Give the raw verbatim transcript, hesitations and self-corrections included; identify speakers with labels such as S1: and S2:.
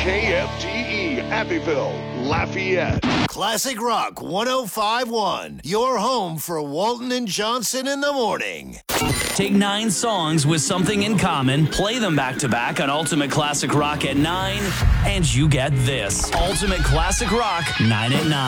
S1: K F T E, Abbeville, Lafayette.
S2: Classic Rock one oh five point one, your home for Walton and Johnson in the morning.
S3: Take nine songs with something in common, play them back to back on Ultimate Classic Rock at nine, and you get this. Ultimate Classic Rock, nine at nine.